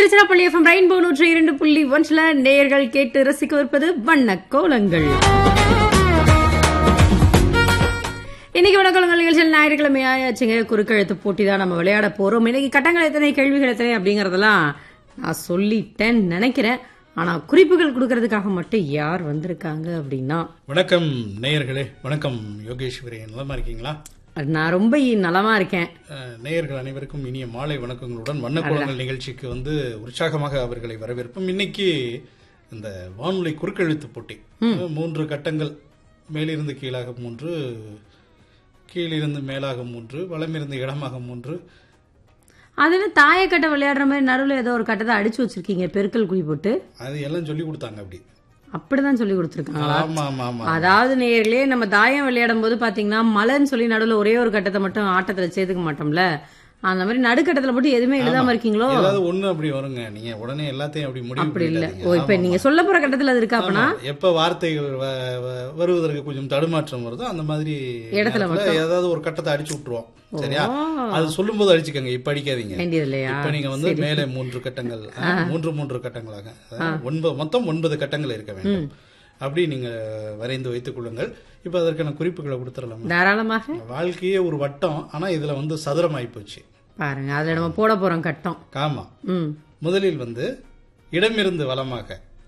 Tiruchirappalli FM rainbow 102.1 நேயர்கள் கேட்டு ரசிக்கவிருப்பது வண்ண கோலங்கள். இன்னைக்கு வணக்கங்கள் நிகழ்ச்சியில் ஞாயிற்றுக்கிழமை ஆயாச்சுங்க. குறுக்கெழுத்து போட்டி தான் நம்ம விளையாட போறோம். இன்னைக்கு கட்டங்கள் எத்தனை, கேள்விகள் எத்தனை அப்படிங்கறதெல்லாம் நான் சொல்லிட்டேன் நினைக்கிறேன். ஆனா குறிப்புகள் கொடுக்கறதுக்காக மட்டும் யார் வந்திருக்காங்க அப்படின்னா, வணக்கம் நேயர்களே. வணக்கம் யோகேஸ்வரி, நலமா இருக்கீங்களா? நான் ரொம்ப நலமா இருக்கேன். நேயர்கள் அனைவருக்கும் இனிய மாலை வணக்கங்களுடன் வண்ணக்கோலங்கள் நிகழ்ச்சிக்கு உற்சாகமாக அவர்களை வரவேற்போம். இன்னைக்கு இந்த வானொலி குறுக்கெழுத்து போட்டி 3 கட்டங்கள், மேலிருந்து கீழாக 3, கீழிருந்து மேலாக 3, வலமிருந்து இடமாக 3. அதுல தாயக்கட்டை விளையாடுற மாதிரி நடுவில் ஏதோ ஒரு கட்டத்தை அடிச்சு வச்சிருக்கீங்க, பெருக்கல் குழி போட்டு. அது எல்லாம் சொல்லி கொடுத்தாங்க. அப்படி அப்படிதான் சொல்லி கொடுத்துருக்காங்களா? ஆமா ஆமா ஆமா. அதாவது நேயர்களே, நம்ம தாயம் விளையாடும் போது பாத்தீங்கன்னா மலைன்னு சொல்லி நடுவில் ஒரே ஒரு கட்டத்தை மட்டும் ஆட்டத்துல சேர்த்துக்க மாட்டோம்ல, அந்த மாதிரி நடுக்கட்டத்துல மட்டும் எதுவுமே எழுதாம இருக்கீங்களோ? ஏதாவது ஒண்ணு அப்படி வருங்க. நீங்க உடனே எல்லாத்தையும் அப்படி முடிவு அப்படி இல்ல. ஓ, இப்ப நீங்க சொல்ல போற கட்டத்துல அது இருக்கா? அப்பனா எப்ப வார்த்தைகள் வருவதற்கு கொஞ்சம் தடுமாற்றம் வருதோ அந்த மாதிரி இடத்துல ஏதாவது ஒரு கட்டத்தை அடிச்சு விட்டுருவோம். சரியா? அது சொல்லும் போது அடிச்சுக்கங்க, இப்ப அடிக்காதீங்க. இப்ப நீங்க மேலே 3 கட்டங்கள், 3 கட்டங்களாக மொத்தம் 9 கட்டங்கள் இருக்க வேண்டும். அப்படி நீங்க வரைந்து வைத்துக் கொள்ளுங்கள். இப்ப அதற்கான குறிப்புகளை கொடுத்துடலாம். தாராளமாக. வாழ்க்கையே ஒரு வட்டம், ஆனா இதுல சதுரம் ஆயிப்போச்சு பாருங்க. அதுல நம்ம போட போறோம் கட்டம். ஆமா. முதலில் இடமிருந்து வலமாக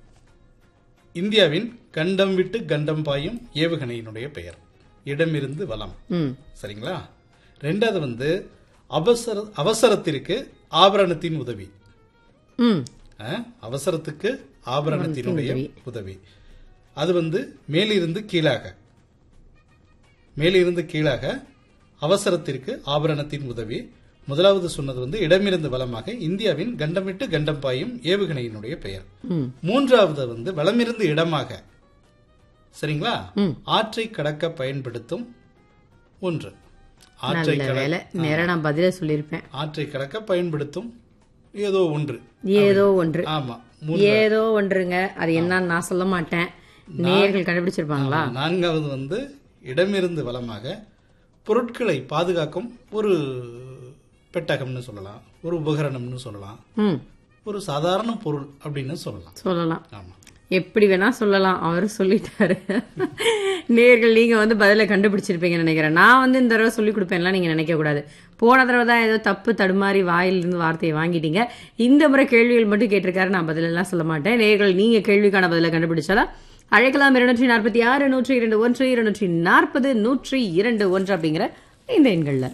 இந்தியாவின் கண்டம் விட்டு கண்டம் பாயும் ஏவுகணையினுடைய பெயர். இடமிருந்து வலம். சரிங்களா? ரெண்டாவது அவசரத்திற்கு ஆபரணத்தின் உதவி. அவசரத்துக்கு ஆபரணத்தினுடைய உதவி. அது மேலிருந்து கீழாக. மேலிருந்து கீழாக அவசரத்திற்கு ஆபரணத்தின் உதவி. முதலாவது சொன்னது இடமிருந்து வலமாக இந்தியாவின் கண்டம் விட்டு கண்டம் பாயும் ஏவுகணையினுடைய பெயர். மூன்றாவது வலமிருந்து இடமாக. சரிங்களா? ஆற்றை கடக்க பயன்படுத்தும் ஒன்று. ஆற்றை கடக்க பயன்படுத்தும் ஏதோ ஒன்று. ஆமா, ஏதோ ஒன்றுங்க. அது என்னன்னு நான் சொல்ல மாட்டேன், நேயர்கள் கண்டுபிடிச்சிருப்பாங்களா? நான்காவது இடமிருந்து வலமாக பொருட்களை பாதுகாக்கும் ஒரு பெட்டகம்னு சொல்லலாம், ஒரு உபகரணம்னு சொல்லலாம், ஒரு சாதாரண பொருள் அப்படின்னு சொல்லலாம். ஆமா, எப்படி வேணா சொல்லலாம். அவரு சொல்லிட்டாரு. நேர்கள் நீங்க பதில கண்டுபிடிச்சிருப்பீங்கன்னு நினைக்கிறேன். நான் இந்த தடவை சொல்லி கொடுப்பேன்லாம் நீங்க நினைக்க கூடாது. போன தடவை தான் ஏதோ தப்பு தடுமாறி வாயிலிருந்து வார்த்தையை வாங்கிட்டீங்க. இந்த முறை கேள்விகள் மட்டும் கேட்டிருக்காரு, நான் பதிலெல்லாம் சொல்ல மாட்டேன். நேர்கள் நீங்க கேள்விக்கான பதில கண்டுபிடிச்சாலும் அழைக்கலாம். 246 102 240 102 அப்படிங்கிற இந்த எண்கள்ல.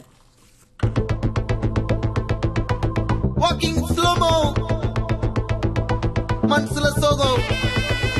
Walking slow-mo, man sila sogo.